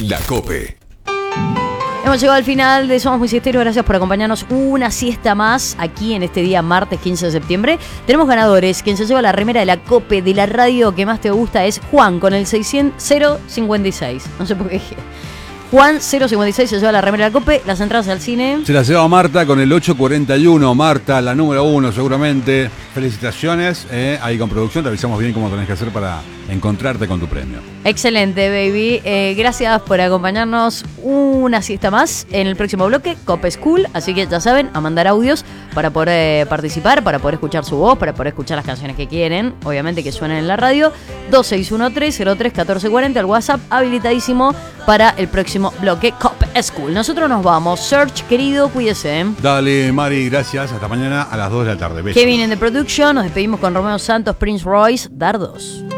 La COPE. Hemos llegado al final de Somos Muy Siesteros. Gracias por acompañarnos una siesta más aquí en este día martes 15 de septiembre. Tenemos ganadores. Quien se lleva la remera de la COPE de la radio que más te gusta es Juan con el 056. No sé por qué. Juan 056 se lleva la remera de la COPE. Las entradas al cine se las lleva Marta con el 841. Marta, la número 1 seguramente. Felicitaciones. Ahí con producción te avisamos bien cómo tenés que hacer para encontrarte con tu premio. Excelente, baby. Gracias por acompañarnos una siesta más en el próximo bloque, COPE School. Así que ya saben, a mandar audios para poder participar, para poder escuchar su voz, para poder escuchar las canciones que quieren, obviamente que suenen en la radio. 2613-03-1440, el WhatsApp habilitadísimo para el próximo bloque, COPE School. Nosotros nos vamos. Search, querido, cuídese. Dale, Mari, gracias. Hasta mañana a las 2 de la tarde. Besos. Kevin in the Production. Nos despedimos con Romeo Santos, Prince Royce, Dardos.